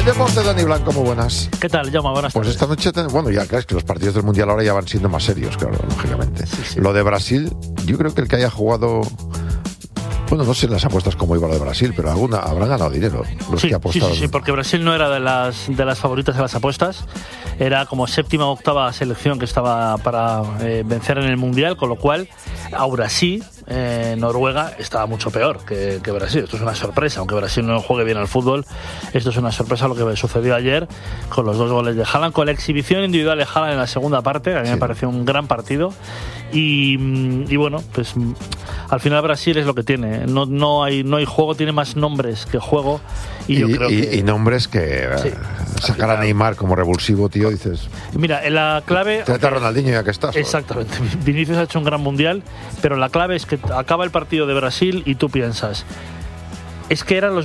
deporte, Dani Blanco, muy buenas. ¿Qué tal, Jaume? Buenas tardes. Pues esta noche, bueno, ya crees que los partidos del Mundial ahora ya van siendo más serios, claro, lógicamente. Sí. Lo de Brasil, yo creo que el que haya jugado... Bueno, no sé en las apuestas cómo iba lo de Brasil, pero habrán ganado dinero los que apostaron. Sí, porque Brasil no era de las favoritas de las apuestas. Era como séptima o octava selección que estaba para vencer en el Mundial, con lo cual ahora sí, Noruega estaba mucho peor que Brasil. Esto es una sorpresa, aunque Brasil no juegue bien al fútbol. Esto es una sorpresa lo que sucedió ayer con los 2 goles de Haaland, con la exhibición individual de Haaland en la segunda parte. A mí me pareció un gran partido. Y bueno, pues al final Brasil es lo que tiene. No hay juego, tiene más nombres que juego. Y yo creo que... y nombres que sacar a Neymar como revulsivo, tío, dices... Mira, en la clave... Trata a Ronaldinho ya que estás. Exactamente. Vinicius ha hecho un gran mundial, pero la clave es que acaba el partido de Brasil y tú piensas, es que eran los